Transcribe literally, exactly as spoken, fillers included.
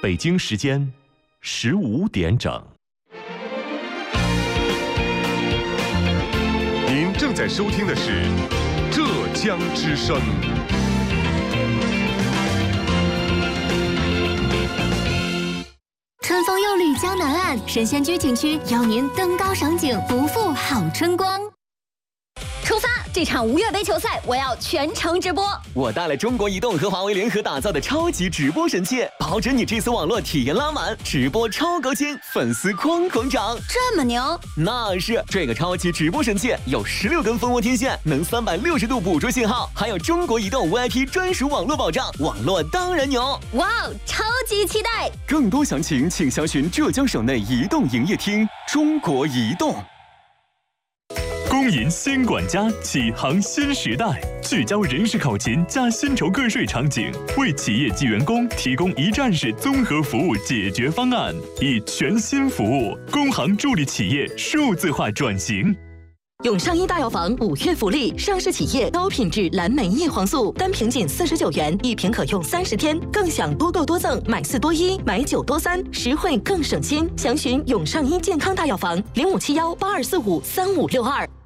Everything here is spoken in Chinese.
北京时间十五点整。 您正在收听的是浙江之声。 春风又绿江南岸，神仙居景区邀您登高赏景，不负好春光。出发！这场无越杯球赛，我要全程直播。 我带了中国移动和华为联合打造的超级直播神器，保准你这次网络体验拉满，直播超高清，粉丝哐哐涨。 这么牛？ 那是，这个超级直播神器有十六根蜂窝天线，能三百六十度捕捉信号，还有中国移动 V I P 专属网络保障，网络当然牛。 哇哦，超级期待！ 更多详情请详询浙江省内移动营业厅。中国移动。 公银新管家启航新时代，聚焦人事考勤加薪酬个税场景，为企业及员工提供一站式综合服务解决方案，以全新服务，工行助力企业数字化转型。 永上一大药房五月福利，上市企业高品质蓝莓叶黄素，单瓶仅四十九元，一瓶可用三十天，更享多购多赠，买四多一，买九多三，实惠更省心。详询永上一健康大药房零五七幺八二四五三五六二。